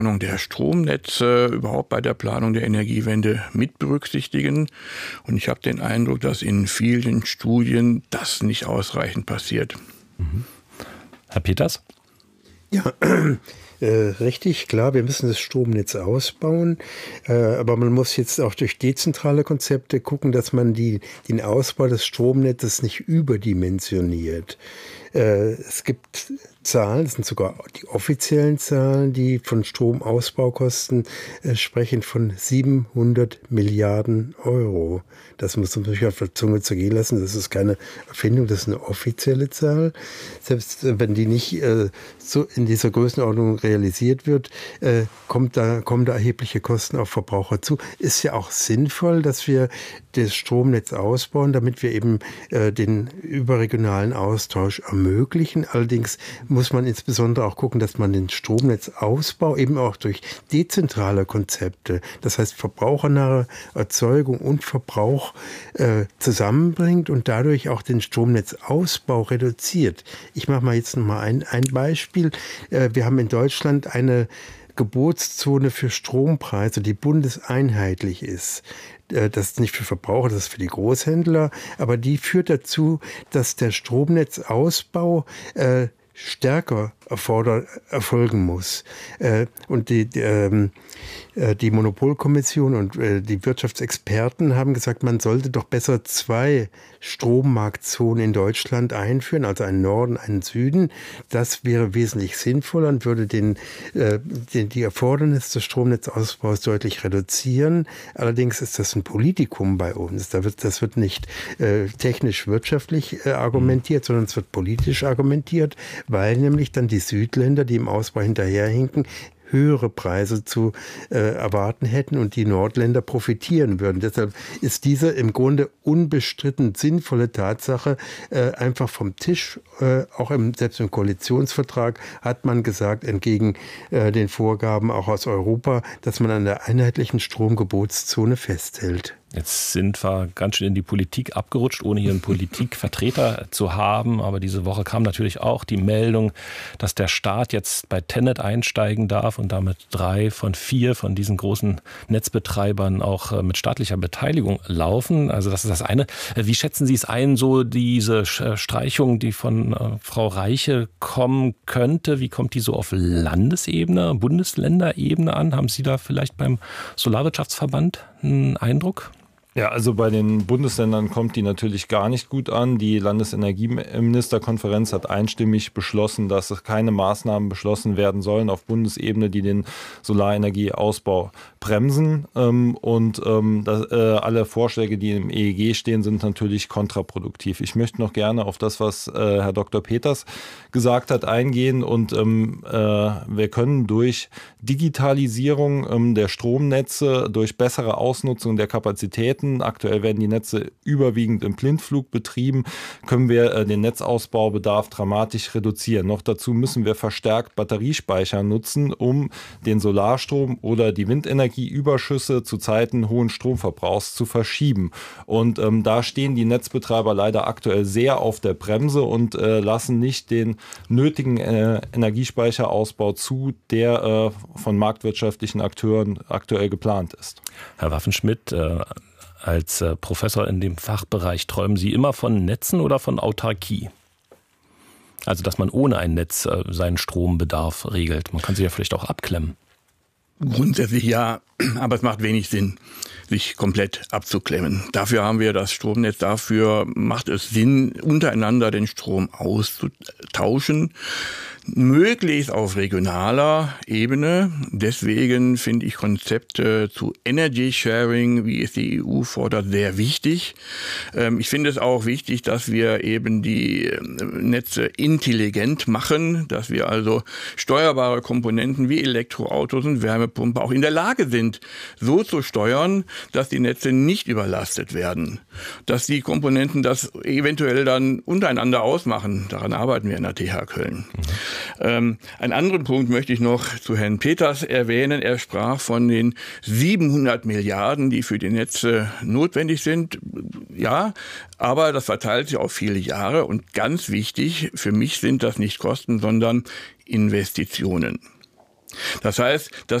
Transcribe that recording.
der Stromnetze überhaupt bei der Planung der Energiewende mit berücksichtigen. Und ich habe den Eindruck, dass in vielen Studien das nicht ausreichend passiert. Herr Peters? Ja, richtig, klar, wir müssen das Stromnetz ausbauen, aber man muss jetzt auch durch dezentrale Konzepte gucken, dass man den Ausbau des Stromnetzes nicht überdimensioniert. Es gibt Zahlen, das sind sogar die offiziellen Zahlen, die von Stromausbaukosten sprechen von 700 Milliarden Euro. Das muss man sich auf der Zunge zergehen lassen. Das ist keine Erfindung, das ist eine offizielle Zahl. Selbst wenn die nicht so in dieser Größenordnung realisiert wird, kommen da erhebliche Kosten auf Verbraucher zu. Ist ja auch sinnvoll, dass wir das Stromnetz ausbauen, damit wir eben den überregionalen Austausch ermöglichen. Allerdings muss man insbesondere auch gucken, dass man den Stromnetzausbau eben auch durch dezentrale Konzepte, das heißt verbrauchernahe Erzeugung und Verbrauch zusammenbringt und dadurch auch den Stromnetzausbau reduziert. Ich mache mal jetzt noch mal ein Beispiel. Wir haben in Deutschland eine Gebotszone für Strompreise, die bundeseinheitlich ist. Das ist nicht für Verbraucher, das ist für die Großhändler, aber die führt dazu, dass der Stromnetzausbau stärker erfolgen muss. Und die Monopolkommission und die Wirtschaftsexperten haben gesagt, man sollte doch besser 2 Strommarktzonen in Deutschland einführen, also einen Norden, einen Süden. Das wäre wesentlich sinnvoller und würde die Erfordernisse des Stromnetzausbaus deutlich reduzieren. Allerdings ist das ein Politikum bei uns. Das wird nicht technisch-wirtschaftlich argumentiert, sondern es wird politisch argumentiert, weil nämlich dann die Südländer, die im Ausbau hinterherhinken, höhere Preise zu erwarten hätten und die Nordländer profitieren würden. Deshalb ist diese im Grunde unbestritten sinnvolle Tatsache einfach vom Tisch. Auch selbst im Koalitionsvertrag hat man gesagt, entgegen den Vorgaben auch aus Europa, dass man an der einheitlichen Stromgebotszone festhält. Jetzt sind wir ganz schön in die Politik abgerutscht, ohne hier einen Politikvertreter zu haben. Aber diese Woche kam natürlich auch die Meldung, dass der Staat jetzt bei TenneT einsteigen darf und damit 3 von 4 von diesen großen Netzbetreibern auch mit staatlicher Beteiligung laufen. Also das ist das eine. Wie schätzen Sie es ein, so diese Streichung, die von Frau Reiche kommen könnte? Wie kommt die so auf Landesebene, Bundesländerebene an? Haben Sie da vielleicht beim Solarwirtschaftsverband einen Eindruck? Ja, also bei den Bundesländern kommt die natürlich gar nicht gut an. Die Landesenergieministerkonferenz hat einstimmig beschlossen, dass es keine Maßnahmen beschlossen werden sollen auf Bundesebene, die den Solarenergieausbau bremsen. Alle Vorschläge, die im EEG stehen, sind natürlich kontraproduktiv. Ich möchte noch gerne auf das, was Herr Dr. Peters gesagt hat, eingehen. Und wir können durch Digitalisierung der Stromnetze, durch bessere Ausnutzung der Kapazitäten, aktuell werden die Netze überwiegend im Blindflug betrieben, können wir den Netzausbaubedarf dramatisch reduzieren. Noch dazu müssen wir verstärkt Batteriespeicher nutzen, um den Solarstrom oder die Windenergieüberschüsse zu Zeiten hohen Stromverbrauchs zu verschieben. Und da stehen die Netzbetreiber leider aktuell sehr auf der Bremse und lassen nicht den nötigen Energiespeicherausbau zu, der von marktwirtschaftlichen Akteuren aktuell geplant ist. Herr Waffenschmidt, als Professor in dem Fachbereich, träumen Sie immer von Netzen oder von Autarkie? Also, dass man ohne ein Netz seinen Strombedarf regelt. Man kann sich ja vielleicht auch abklemmen. Grundsätzlich ja, aber es macht wenig Sinn, sich komplett abzuklemmen. Dafür haben wir das Stromnetz, dafür macht es Sinn, untereinander den Strom auszutauschen. Möglichst auf regionaler Ebene. Deswegen finde ich Konzepte zu Energy Sharing, wie es die EU fordert, sehr wichtig. Ich finde es auch wichtig, dass wir eben die Netze intelligent machen, dass wir also steuerbare Komponenten wie Elektroautos und Wärmepumpe auch in der Lage sind, so zu steuern, dass die Netze nicht überlastet werden. Dass die Komponenten das eventuell dann untereinander ausmachen. Daran arbeiten wir in der TH Köln. Einen anderen Punkt möchte ich noch zu Herrn Peters erwähnen. Er sprach von den 700 Milliarden, die für die Netze notwendig sind. Ja, aber das verteilt sich auf viele Jahre. Und ganz wichtig, für mich sind das nicht Kosten, sondern Investitionen. Das heißt, dass